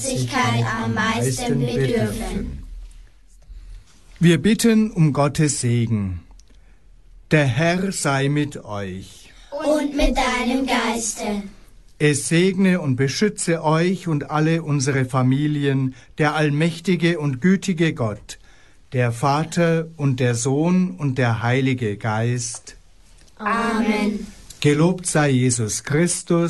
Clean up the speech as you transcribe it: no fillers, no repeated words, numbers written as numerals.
Barmherzigkeit am meisten bedürfen. Wir bitten um Gottes Segen. Der Herr sei mit euch. Und mit deinem Geiste. Es segne und beschütze euch und alle unsere Familien, der allmächtige und gütige Gott, der Vater und der Sohn und der Heilige Geist. Amen. Gelobt sei Jesus Christus.